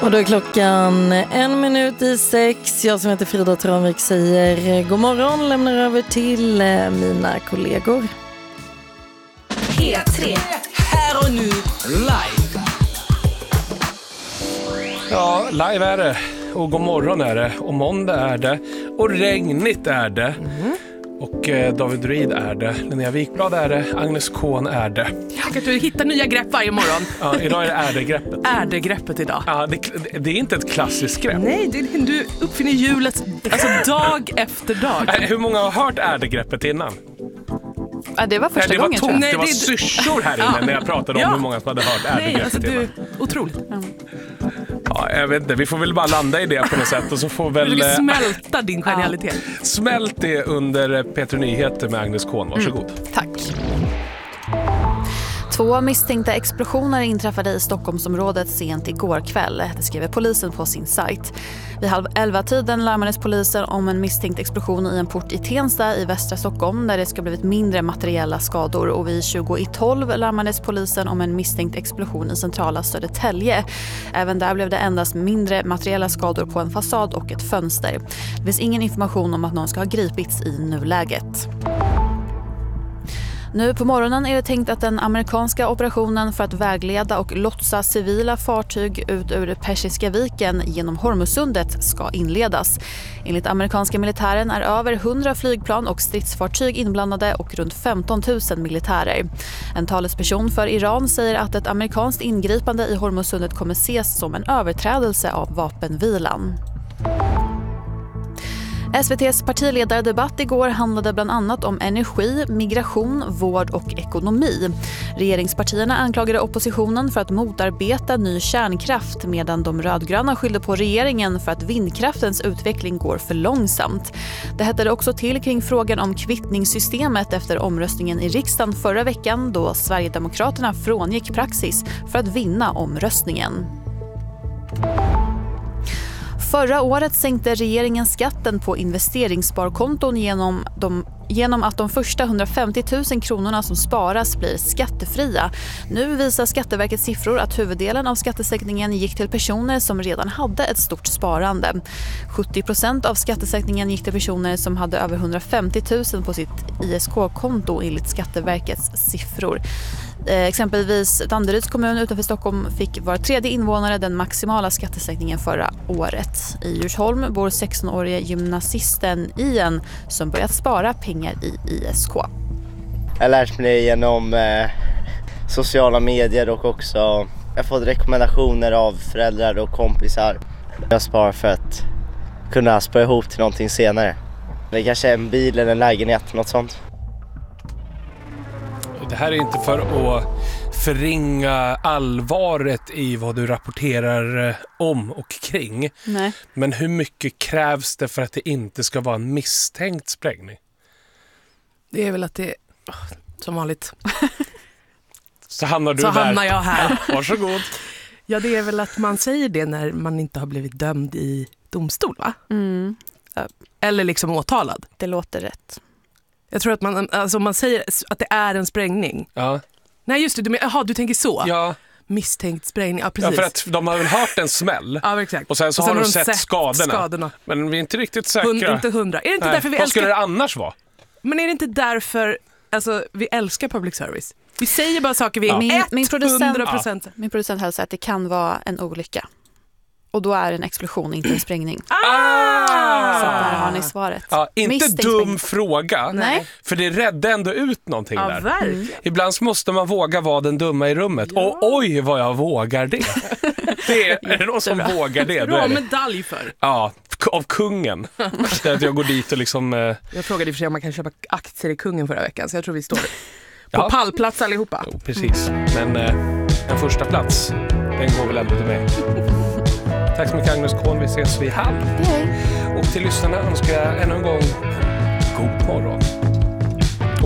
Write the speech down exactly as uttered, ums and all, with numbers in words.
Och då är klockan en minut i sex. Jag som heter Frida Tranvik säger god morgon, lämnar över till mina kollegor. P tre, här och nu, live. Ja, live är det. Och god morgon är det. Och måndag är det. Och regnigt är det. Mm. Och eh, David Reed är det. Linnea Wikblad är det. Agnes Kohn är det. Tack att du hittar nya grepp varje morgon. Ja, idag är det är-det-greppet. Är-det-greppet idag. Ja, det, det är inte ett klassiskt grepp. Nej, det, du uppfinner hjulet alltså dag efter dag. Nej, hur många har hört är-det-greppet innan? Ja, det var första Nej, det var gången. tomt. Nej, det var det... syrsor här inne ja. när jag pratade om ja. hur många som hade hört är-det-greppet. Nej, alltså du innan. otroligt. Ja. Ja, jag vet inte. Vi får väl bara landa i det på något sätt. Och så får väl... Du smälta din genialitet. Ja. Smält det under P tre Nyheter med Agnes Kohn. Varsågod. Mm. Tack. Två misstänkta explosioner inträffade i Stockholmsområdet sent igår kväll. Det skriver polisen på sin sajt. Vid halv elva-tiden larmades polisen om en misstänkt explosion i en port i Tensta i västra Stockholm där det ska blivit mindre materiella skador. Och vid tjugo i tolv larmades polisen om en misstänkt explosion i centrala Södertälje. Även där blev det endast mindre materiella skador på en fasad och ett fönster. Det finns ingen information om att någon ska ha gripits i nuläget. Nu på morgonen är det tänkt att den amerikanska operationen för att vägleda och lotsa civila fartyg ut ur Persiska viken genom Hormuzsundet ska inledas. Enligt amerikanska militären är över hundra flygplan och stridsfartyg inblandade och runt femton tusen militärer. En talesperson för Iran säger att ett amerikanskt ingripande i Hormuzsundet kommer ses som en överträdelse av vapenvilan. S V T:s partiledardebatt igår handlade bland annat om energi, migration, vård och ekonomi. Regeringspartierna anklagade oppositionen för att motarbeta ny kärnkraft medan de rödgröna skyllde på regeringen för att vindkraftens utveckling går för långsamt. Det hettade också till kring frågan om kvittningssystemet efter omröstningen i riksdagen förra veckan då Sverigedemokraterna frångick praxis för att vinna omröstningen. Förra året sänkte regeringen skatten på investeringssparkonton genom, de, genom att de första hundrafemtio tusen kronorna som sparas blir skattefria. Nu visar Skatteverkets siffror att huvuddelen av skattesänkningen gick till personer som redan hade ett stort sparande. sjuttio procent av skattesänkningen gick till personer som hade över hundrafemtio tusen på sitt I S K-konto enligt Skatteverkets siffror. Eh, exempelvis Danderyds kommun utanför Stockholm fick var tredje invånare den maximala skattesänkningen förra året. I Djursholm bor sexton-årige gymnasisten Ian som börjat spara pengar i I S K. Jag har lärt mig genom eh, sociala medier och också jag har fått rekommendationer av föräldrar och kompisar. Jag sparar för att kunna spara ihop till någonting senare. Det kanske är en bil eller en lägenhet, något sånt. Det här är inte för att förringa allvaret i vad du rapporterar om och kring. Nej. Men hur mycket krävs det för att det inte ska vara en misstänkt sprängning? Det är väl att det som vanligt. Så hamnar du Så där. hamnar jag här. Ja, varsågod. Ja, det är väl att man säger det när man inte har blivit dömd i domstol, va? Mm. Eller liksom åtalad. Det låter rätt. Jag tror att man, alltså man säger att det är en sprängning. Ja. Nej, just det. Du, men, aha, du tänker så. Ja. Misstänkt sprängning, ja precis. Ja, för att de har väl hört en smäll. Ja, exakt. Och sen så och sen har de, de sett, sett skadorna. skadorna. Men vi är inte riktigt säkra. Hund, inte hundra. Är det inte Nej. därför vi Vad älskar... skulle det annars vara? Men är det inte därför alltså, vi älskar public service? Vi säger bara saker vi är ja. min, min producent, procent. Ja. Min producent hälsar att det kan vara en olycka. Och då är en explosion, inte en sprängning. Ah! Så där har ni svaret. Ja, inte Misstänkt dum sprängning. fråga. Nej. För det räddade ändå ut någonting Ja, där. verkligen. Ibland så måste man våga vara den dumma i rummet. Ja. Och oj vad jag vågar det. Det är, är det någon som vågar det? Då Bra är det. medalj för. Ja, av kungen. Det är att jag går dit och liksom... Eh... Jag frågade i och för sig om man kan köpa aktier i kungen förra veckan. Så jag tror vi står på Ja. pallplats allihopa. Jo, precis. Men eh, en första plats, den går väl ändå till mig. Tack så mycket Agnes Kohn, vi ses vid halv. Hej. Och till lyssnarna önskar jag ännu en gång god morgon.